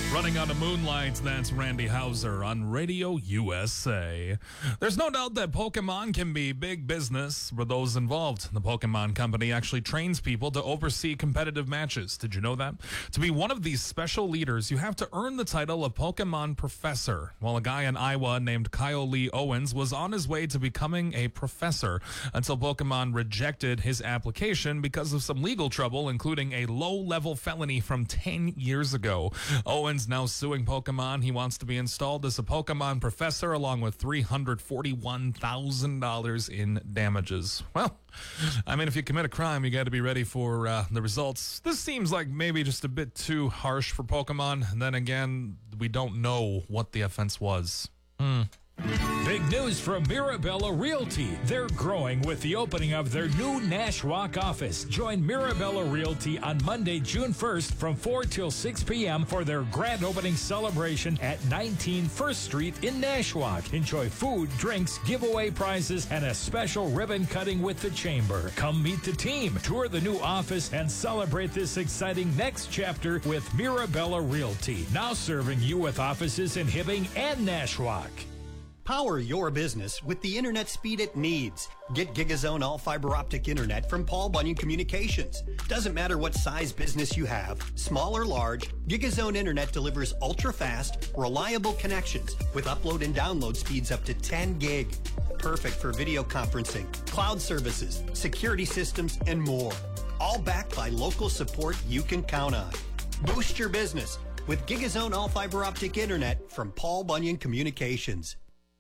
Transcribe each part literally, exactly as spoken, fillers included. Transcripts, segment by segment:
Running on a Moonlight, that's Randy Houser on Radio U S A. There's no doubt that Pokemon can be big business for those involved. The Pokemon Company actually trains people to oversee competitive matches. Did you know that? To be one of these special leaders, you have to earn the title of Pokemon Professor. Well, a guy in Iowa named Kyle Lee Owens was on his way to becoming a professor until Pokemon rejected his application because of some legal trouble, including a low-level felony from ten years ago. Owens now suing Pokemon. He wants to be installed as a Pokemon professor along with three hundred forty-one thousand dollars in damages. Well, I mean, if you commit a crime, you got to be ready for uh, the results. This seems like maybe just a bit too harsh for Pokemon. And then again, we don't know what the offense was. Hmm. Big news from Mirabella Realty. They're growing with the opening of their new Nashwauk office. Join Mirabella Realty on Monday, June first from four till six p.m. for their grand opening celebration at nineteen First Street in Nashwauk. Enjoy food, drinks, giveaway prizes, and a special ribbon cutting with the Chamber. Come meet the team, tour the new office, and celebrate this exciting next chapter with Mirabella Realty. Now serving you with offices in Hibbing and Nashwauk. Power your business with the internet speed it needs. Get GigaZone all fiber optic internet from Paul Bunyan Communications. Doesn't matter what size business you have, small or large, GigaZone internet delivers ultra-fast, reliable connections with upload and download speeds up to ten gig. Perfect for video conferencing, cloud services, security systems, and more. All backed by local support you can count on. Boost your business with GigaZone all fiber optic internet from Paul Bunyan Communications.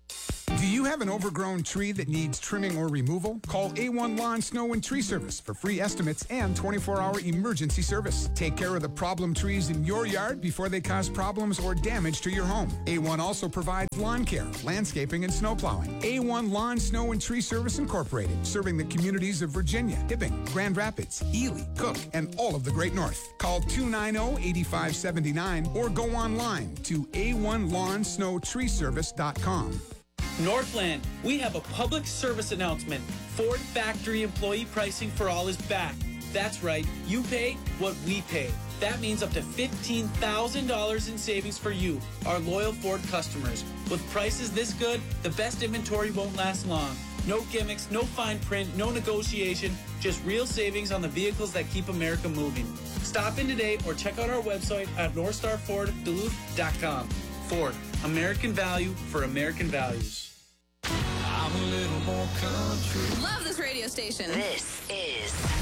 Do you have an overgrown tree that needs trimming or removal? Call A one Lawn, Snow, and Tree Service for free estimates and twenty-four hour emergency service. Take care of the problem trees in your yard before they cause problems or damage to your home. A one also provides lawn care, landscaping, and snow plowing. A one Lawn, Snow, and Tree Service Incorporated, serving the communities of Virginia, Hibbing, Grand Rapids, Ely, Cook, and all of the Great North. Call two nine zero, eight five seven nine or go online to A one lawn snow tree service dot com. Northland, we have a public service announcement. Ford factory employee pricing for all is back. That's right, you pay what we pay. That means up to fifteen thousand dollars in savings for you, our loyal Ford customers. With prices this good, the best inventory won't last long. No gimmicks, no fine print, no negotiation, just real savings on the vehicles that keep America moving. Stop in today or check out our website at north star ford duluth dot com. Ford, American value for American values. I'm a little more country. Love this radio station. This is